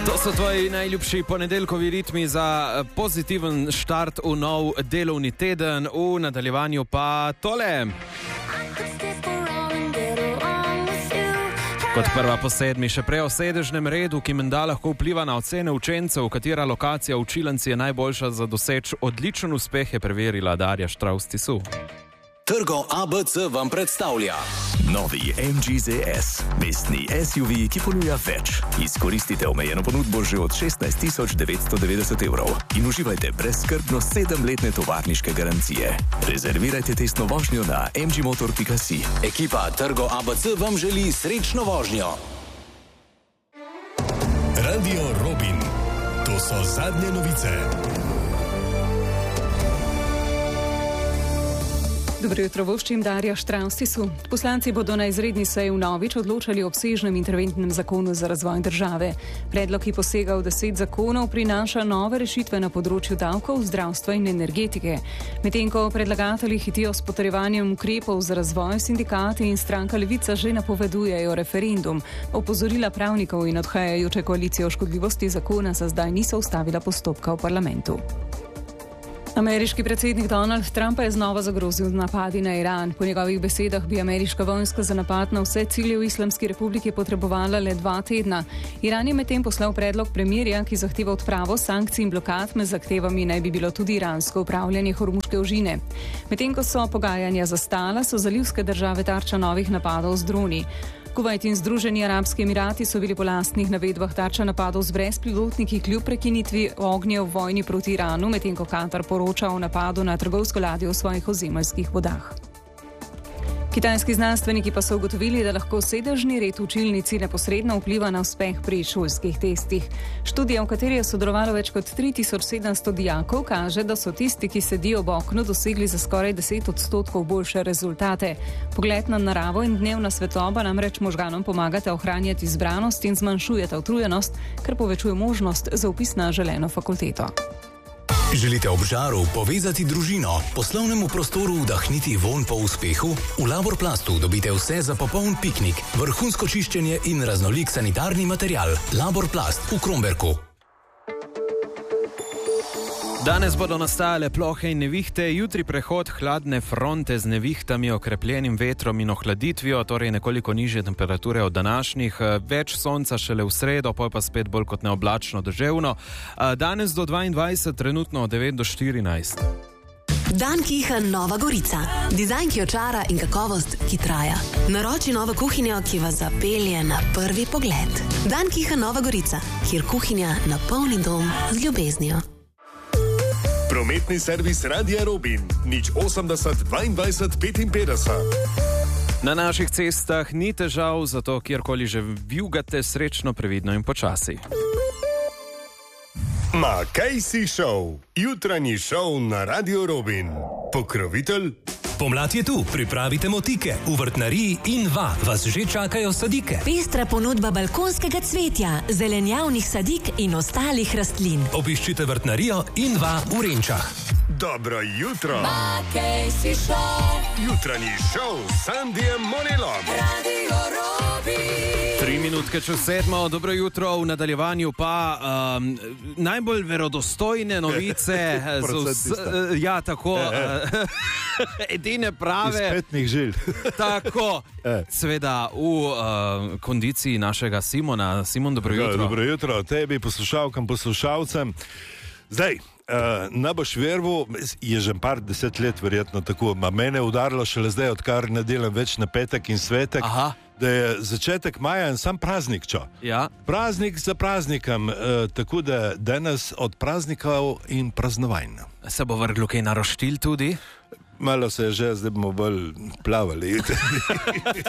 To so tvoji najljubši ponedeljkovi ritmi za pozitiven štart v nov delovni teden, v nadaljevanju pa tole. Kot prva po sedmi, še prej o sedežnem redu, ki menda lahko vpliva na ocene učencev, katera lokacija v učilnici je najboljša za doseči odličen uspeh, je preverila Darja Štravs-Tisu. Trgo ABC vam predstavlja novi MG ZS, mestni SUV, ki ponuja več. Izkoristite omejeno ponudbo že od 16.990 evrov in uživajte brezskrbno 7-letne tovarniške garancije. Rezervirajte testno vožnjo na mgmotor.si. Ekipa Trgo ABC vam želi srečno vožnjo. Radio Robin. To so zadnje novice. Dobro jutro, voščim Darja Štravs-Tisu. Poslanci bodo na izredni seji vnovič odločali o obsežnem interventnem zakonu za razvoj države. Predlog, ki posega v 10 zakonov, prinaša nove rešitve na področju davkov, zdravstva in energetike. Medtem ko predlagatelji hitijo s potrjevanjem ukrepov za razvoj, sindikati in stranka Levica že napovedujejo referendum. Opozorila pravnikov in odhajajoče koalicije o škodljivosti zakona za zdaj niso ustavila postopka v parlamentu. Ameriški predsednik Donald Trump je znova zagrozil napadi na Iran. Po njegovih besedah bi ameriška vojska za napad na vse cilje v Islamski republiki potrebovala le 2 tedna. Iran je medtem poslal predlog premirja, ki zahteva odpravo sankcij in blokad, med zahtevami naj bi bilo tudi iransko upravljanje Hormuške ožine. Medtem ko so pogajanja zastala, so zalivske države tarča novih napadov z droni. Kuvajt in Združeni arabski emirati so bili po lastnih navedbah tarča napadov z brezpilotniki kljub prekinitvi ognja v vojni proti Iranu, medtem ko Katar poroča o napadu na trgovsko ladjo v svojih ozemeljskih vodah. Kitajski znanstveniki pa so ugotovili, da lahko sedežni red v učilnici neposredno vpliva na uspeh pri šolskih testih. Študija, v kateri je sodelovalo več kot 3700 dijakov, kaže, da so tisti, ki sedijo ob oknu, dosegli za skoraj 10% boljše rezultate. Pogled na naravo in dnevna svetloba namreč možganom pomagata ohranjati zbranost in zmanjšujeta utrujenost, kar povečuje možnost za vpis na želeno fakulteto. Želite ob žaru povezati družino, poslovnemu prostoru vdahniti vonj po uspehu? V Laborplastu dobite vse za popoln piknik, vrhunsko čiščenje in raznolik sanitarni material. Laborplast v Kromberku. Danes bodo nastajale plohe in nevihte, jutri prehod hladne fronte z nevihtami, okrepljenim vetrom in ohladitvijo, torej nekoliko nižje temperature od današnjih, več sonca šele v sredo, pa spet bolj kot neoblačno deževno. Danes do 22, trenutno od 9 do 14. Dan Kiha Nova Gorica. Dizajn, ki očara in kakovost, ki traja. Naroči novo kuhinjo, ki vas zapelje na prvi pogled. Dan Kiha Nova Gorica, kjer kuhinja napolni dom z ljubeznijo. Prometni servis Radia Robin. 080 22 55. Na naših cestah ni težav, zato kjerkoli že vijugate, srečno, previdno in počasi. Casey Show. Jutranji šov na Radio Robin. Pokrovitelj? Pomlad je tu, pripravite motike. V vrtnariji Inva vas že čakajo sadike. Pestra ponudba balkonskega cvetja, zelenjavnih sadik in ostalih rastlin. Obiščite vrtnarijo Inva v Renčah. Dobro jutro. Casey Show. Jutranji šov s Sandijem Monelom. Radio Robin. 3 minutke čez 7, dobro jutro, v nadaljevanju pa najbolj verodostojne novice. Ja, tako. Edine prave. Iz petnih žil. Tako. Seveda v kondiciji našega Simona. Simon, dobro jutro. Dobro jutro tebi, poslušalkam, poslušalcem. Zdaj, ne boš veril, je že par 10 let verjetno tako, mene je udarilo šele zdaj, odkar ne delam več na petek in svetek. Aha. Da je začetek maja in sam praznik, čo? Ja. Praznik za praznikom, tako da danes od praznikov in praznovanj. Se bo vrglo kaj na roštilj tudi? Malo se je že, zdaj bomo bolj plavali.